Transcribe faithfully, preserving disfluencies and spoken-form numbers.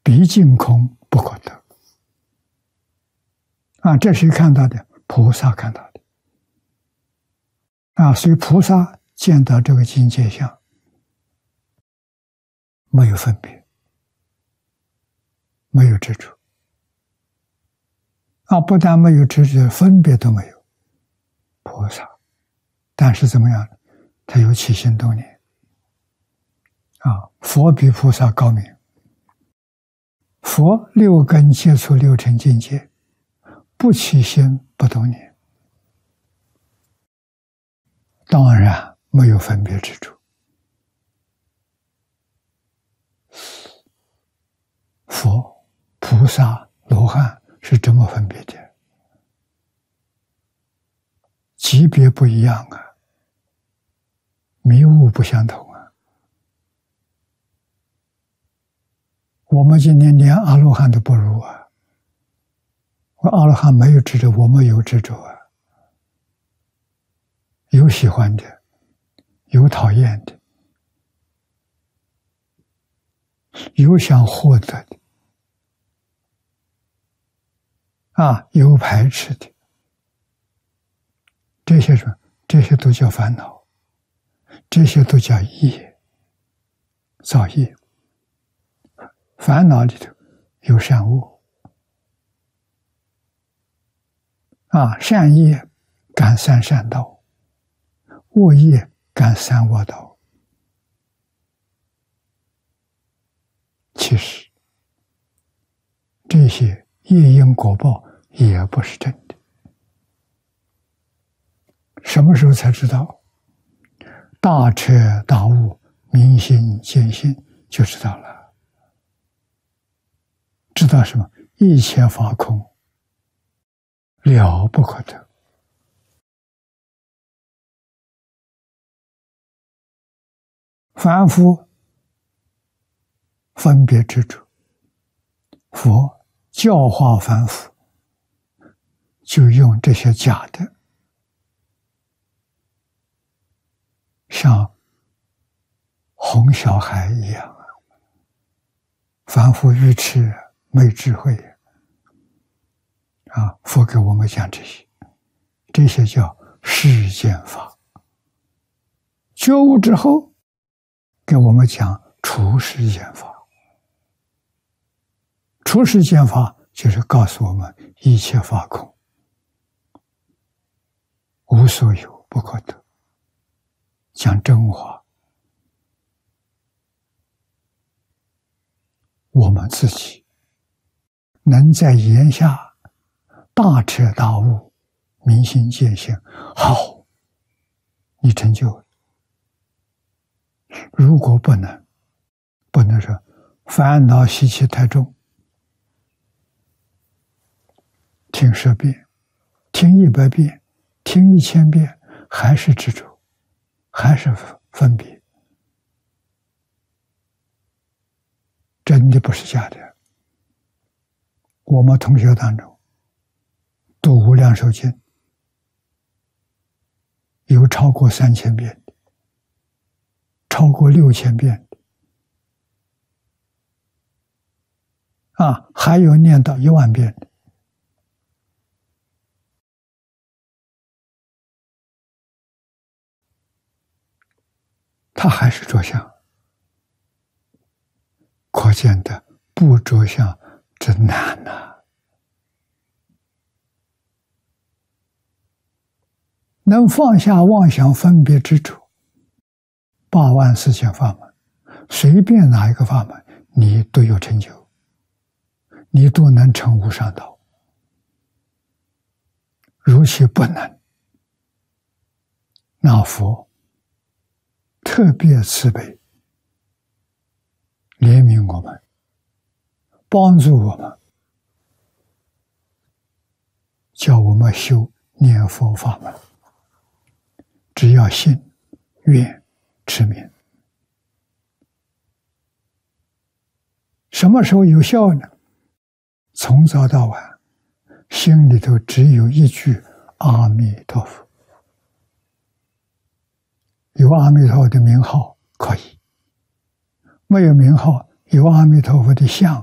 毕竟空不可得。啊，这谁看到的？菩萨看到的。啊，所以菩萨见到这个境界相，没有分别，没有执着。啊，不但没有执着，分别都没有。菩萨，但是怎么样？他有起心动念。啊，佛比菩萨高明。佛六根接触六尘境界，不起心不动念，当然没有分别之处。佛、菩萨、罗汉是这么分别的，级别不一样啊，迷雾不相同啊。我们今天连阿罗汉都不如啊！我阿罗汉没有执着，我们有执着啊，有喜欢的，有讨厌的，有想获得的，啊，有排斥的，这些什么？这些都叫烦恼，这些都叫业，造业。烦恼里头有善恶，啊，善业感三善道，恶业感三恶道。其实这些业因果报也不是真的。什么时候才知道？大彻大悟，明心见性，就知道了。知道什么？一切法空，了不可得。凡夫分别执着，佛教化凡夫，就用这些假的，像哄小孩一样啊，凡夫愚痴，没智慧啊！佛给我们讲这些，这些叫世间法。觉悟之后，给我们讲出世间法。出世间法就是告诉我们一切法空，无所有，不可得。讲真话，我们自己能在言下大彻大悟，明心见性，好，你成就了。如果不能，不能说烦恼习气太重，听十遍，听一百遍，听一千遍，还是执着，还是分别，真的不是假的。我们同学当中读《无量寿经》，有超过三千遍的，超过六千遍的，啊，还有念到一万遍的。他还是着相，可见的不着相真难呐、啊！能放下妄想分别之处，八万四千法门，随便哪一个法门，你都有成就，你都能成无上道。如其不能，那佛特别慈悲，怜悯我们，帮助我们，叫我们修念佛法门。只要信、愿、持名，什么时候有效呢？从早到晚，心里头只有一句阿弥陀佛。有阿弥陀佛的名号可以，没有名号，有阿弥陀佛的像